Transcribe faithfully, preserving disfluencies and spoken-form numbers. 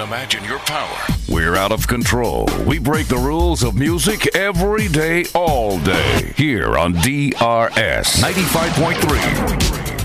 imagine your power. We're out of control. We break the rules of music every day, all day. Here on D R S ninety-five point three.